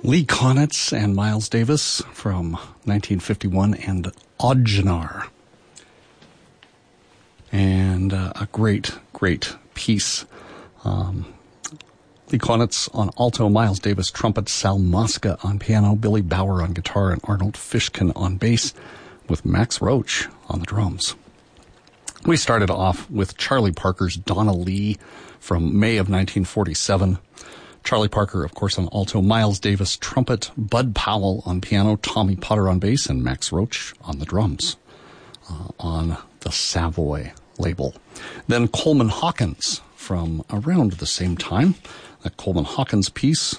Lee Konitz and Miles Davis from 1951 and Odgenar. And a great piece. Lee Konitz on alto, Miles Davis trumpet, Sal Mosca on piano, Billy Bauer on guitar, and Arnold Fishkin on bass, with Max Roach on the drums. We started off with Charlie Parker's Donna Lee from May of 1947. Charlie Parker, of course, on alto, Miles Davis trumpet, Bud Powell on piano, Tommy Potter on bass, and Max Roach on the drums on the Savoy label. Then Coleman Hawkins from around the same time. That Coleman Hawkins piece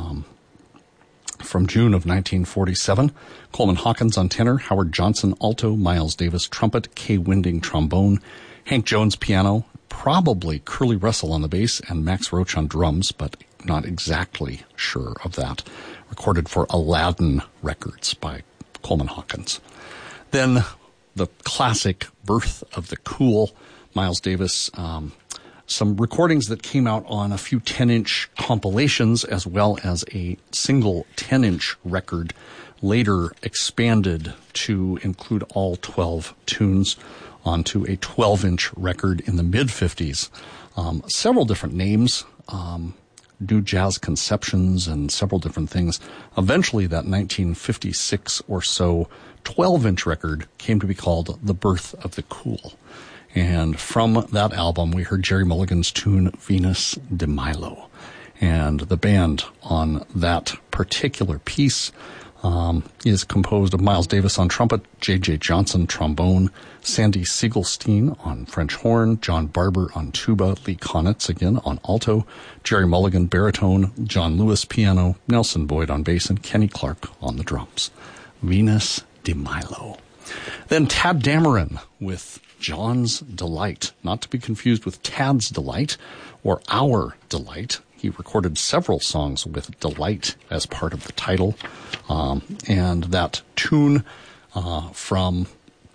from June of 1947. Coleman Hawkins on tenor, Howard Johnson alto, Miles Davis trumpet, Kay Winding trombone, Hank Jones piano, probably Curly Russell on the bass, and Max Roach on drums, but not exactly sure of that. Recorded for Aladdin Records by Coleman Hawkins. Then the classic Birth of the Cool, Miles Davis, some recordings that came out on a few 10-inch compilations, as well as a single 10-inch record, later expanded to include all 12 tunes onto a 12-inch record in the mid-50s. Several different names, New Jazz Conceptions and several different things. Eventually, that 1956 or so 12-inch record came to be called The Birth of the Cool. And from that album, we heard Jerry Mulligan's tune, Venus de Milo. And the band on that particular piece is composed of Miles Davis on trumpet, J.J. Johnson trombone, Sandy Siegelstein on French horn, John Barber on tuba, Lee Konitz again on alto, Jerry Mulligan baritone, John Lewis piano, Nelson Boyd on bass, and Kenny Clark on the drums. Venus de Milo. Then Tad Dameron with John's Delight, not to be confused with Tad's Delight or Our Delight. He recorded several songs with Delight as part of the title. And that tune from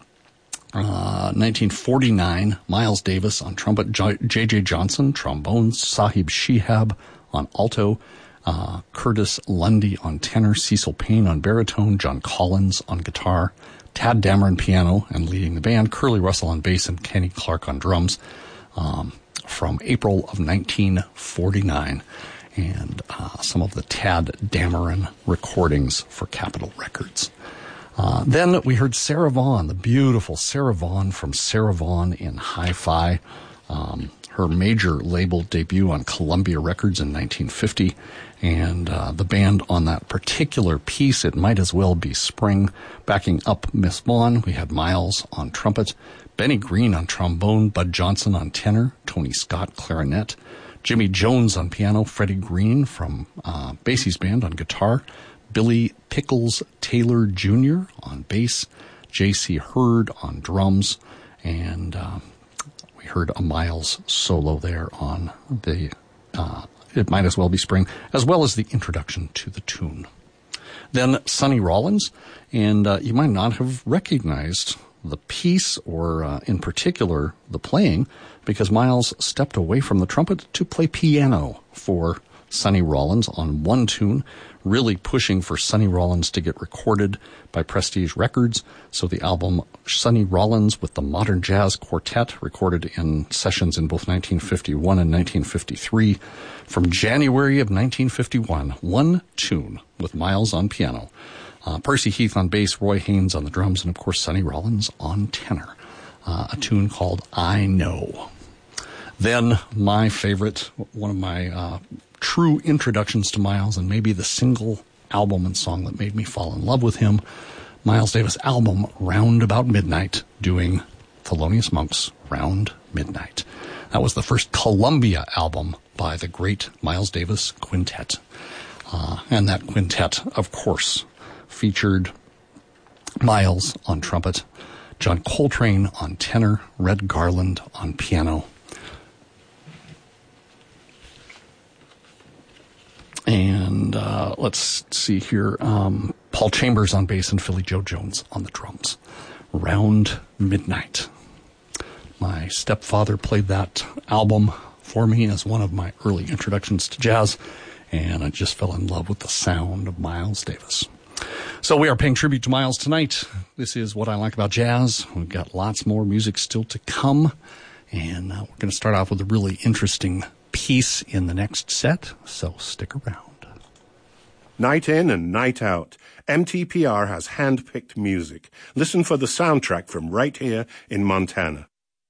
1949, Miles Davis on trumpet, J.J. Johnson, trombone, Sahib Shihab on alto, Curtis Lundy on tenor, Cecil Payne on baritone, John Collins on guitar, Tad Dameron piano and leading the band, Curly Russell on bass, and Kenny Clark on drums, from April of 1949, and some of the Tad Dameron recordings for Capitol Records. Then we heard Sarah Vaughan, the beautiful Sarah Vaughan from Sarah Vaughan in Hi-Fi, her major label debut on Columbia Records in 1950, and the band on that particular piece, It Might As Well Be Spring, backing up Miss Vaughan, we had Miles on trumpet, Benny Green on trombone, Bud Johnson on tenor, Tony Scott clarinet, Jimmy Jones on piano, Freddie Green from Basie's band on guitar, Billy Pickles Taylor Jr. on bass, J.C. Hurd on drums, and we heard a Miles solo there on the It Might As Well Be Spring, as well as the introduction to the tune. Then Sonny Rollins, and you might not have recognized the piece or in particular the playing, because Miles stepped away from the trumpet to play piano for Sonny Rollins on one tune, really pushing for Sonny Rollins to get recorded by Prestige Records. So the album Sonny Rollins with the Modern Jazz Quartet, recorded in sessions in both 1951 and 1953. From January of 1951, one tune with Miles on piano, Percy Heath on bass, Roy Haynes on the drums, and of course Sonny Rollins on tenor. A tune called I Know. Then my favorite, one of my true introductions to Miles, and maybe the single album and song that made me fall in love with him, Miles Davis' album Round About Midnight, doing Thelonious Monk's Round Midnight. That was the first Columbia album by the great Miles Davis Quintet. And that quintet, of course, featured Miles on trumpet, John Coltrane on tenor, Red Garland on piano, and let's see here, Paul Chambers on bass and Philly Joe Jones on the drums. Round Midnight. My stepfather played that album for me as one of my early introductions to jazz, and I just fell in love with the sound of Miles Davis. So we are paying tribute to Miles tonight. This is What I Like About Jazz. We've got lots more music still to come, and we're going to start off with a really interesting piece in the next set, so stick around. Night in and night out, MTPR has hand-picked music. Listen for the soundtrack from right here in Montana.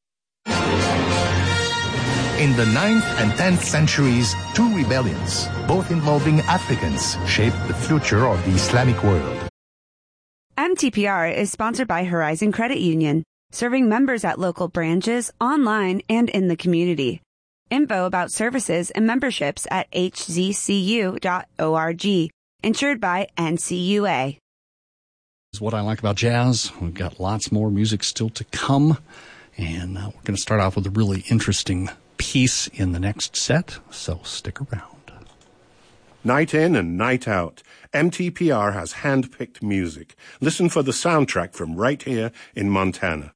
In the 9th and 10th centuries, two rebellions, both involving Africans, shaped the future of the Islamic world. MTPR is sponsored by Horizon Credit Union, serving members at local branches, online, and in the community. Info about services and memberships at hzcu.org. Insured by NCUA. This is What I Like About Jazz. We've got lots more music still to come, and we're going to start off with a really interesting piece in the next set, so stick around. Night in and night out, MTPR has hand-picked music. Listen for the soundtrack from right here in Montana.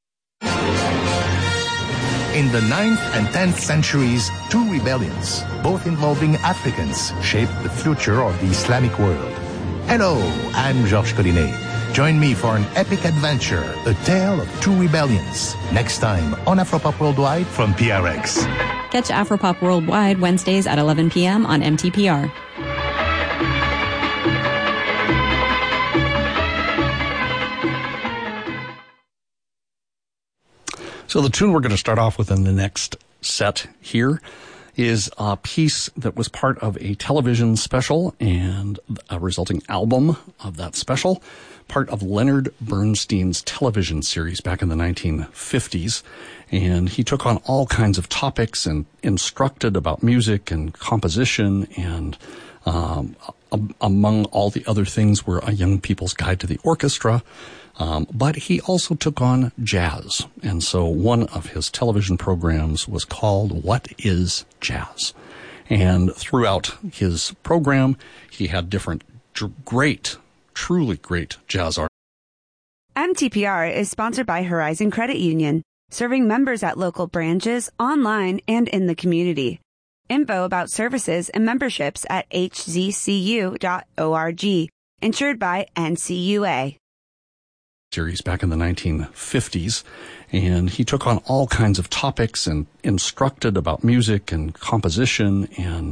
In the 9th and 10th centuries, two rebellions, both involving Africans, shaped the future of the Islamic world. Hello, I'm Georges Collinet. Join me for an epic adventure, a tale of two rebellions. Next time on Afropop Worldwide from PRX. Catch Afropop Worldwide Wednesdays at 11 p.m. on MTPR. So the tune we're going to start off with in the next set here is a piece that was part of a television special and a resulting album of that special, part of Leonard Bernstein's television series back in the 1950s. And he took on all kinds of topics and instructed about music and composition, and among all the other things were A Young People's Guide to the Orchestra. But he also took on jazz. And so one of his television programs was called What is Jazz? And throughout his program, he had different truly great jazz artists. MTPR is sponsored by Horizon Credit Union, serving members at local branches, online, and in the community. Info about services and memberships at hzcu.org. Insured by NCUA. Series back in the 1950s, and he took on all kinds of topics and instructed about music and composition, and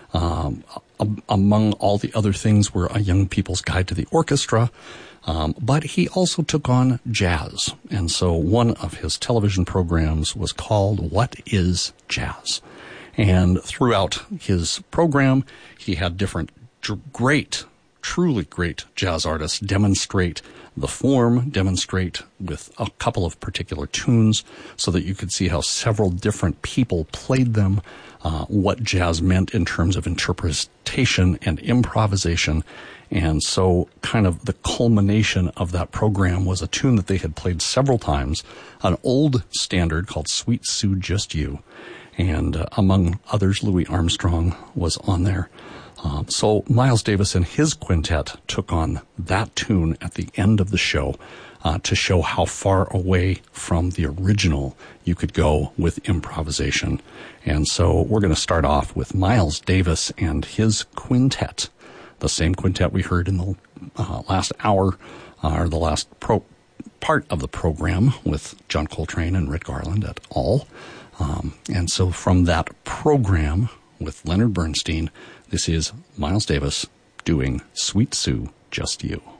among all the other things were A Young People's Guide to the Orchestra. But he also took on jazz, and so one of his television programs was called What is Jazz? And throughout his program, he had different truly great jazz artists demonstrate the form, demonstrate with a couple of particular tunes so that you could see how several different people played them, what jazz meant in terms of interpretation and improvisation. And so kind of the culmination of that program was a tune that they had played several times, an old standard called Sweet Sue, Just You. And among others, Louis Armstrong was on there. So Miles Davis and his quintet took on that tune at the end of the show to show how far away from the original you could go with improvisation. And so we're going to start off with Miles Davis and his quintet, the same quintet we heard in the last hour, or the last part of the program with John Coltrane and Rit Garland et al. And so from that program with Leonard Bernstein, this is Miles Davis doing Sweet Sue, Just You.